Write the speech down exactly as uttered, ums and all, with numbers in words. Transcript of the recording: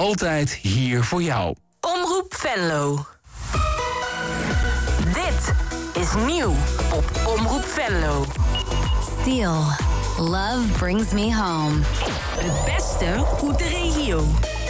altijd hier voor jou. Omroep Venlo. Dit is nieuw op Omroep Venlo. Steel. Love brings me home. Het beste uit de regio.